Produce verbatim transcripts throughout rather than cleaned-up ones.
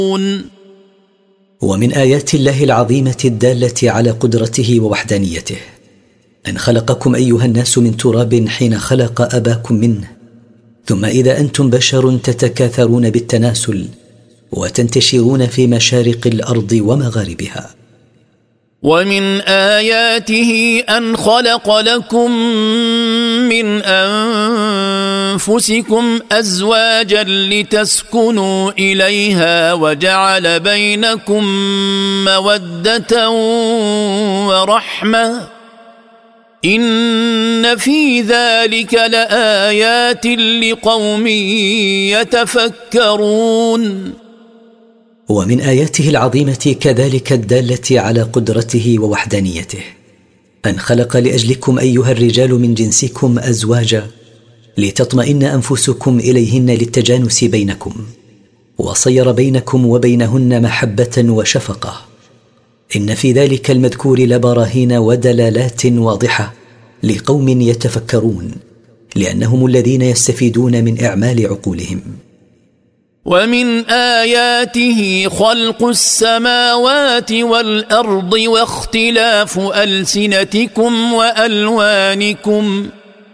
ومن آيات الله العظيمة الدالة على قدرته ووحدانيته أن خلقكم أيها الناس من تراب حين خلق أباكم منه، ثم إذا أنتم بشر تتكاثرون بالتناسل وتنتشرون في مشارق الأرض ومغاربها. ومن آياته أن خلق لكم من أنفسكم أزواجا لتسكنوا إليها وجعل بينكم مودة ورحمة إن في ذلك لآيات لقوم يتفكرون. ومن آياته العظيمة كذلك الدالة على قدرته ووحدانيته أن خلق لأجلكم أيها الرجال من جنسكم أزواجا لتطمئن أنفسكم إليهن للتجانس بينكم، وصير بينكم وبينهن محبة وشفقة. إن في ذلك المذكور لبراهين ودلالات واضحة لقوم يتفكرون، لأنهم الذين يستفيدون من إعمال عقولهم. ومن آياته خلق السماوات والأرض واختلاف ألسنتكم وألوانكم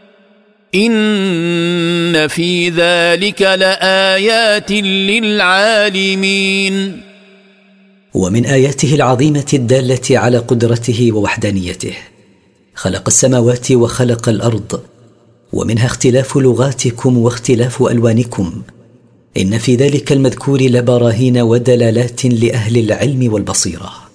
إن في ذلك لآيات للعالمين. ومن آياته العظيمة الدالة على قدرته ووحدانيته خلق السماوات وخلق الأرض، ومنها اختلاف لغاتكم واختلاف ألوانكم. إن في ذلك المذكور لبراهين ودلالات لأهل العلم والبصيرة.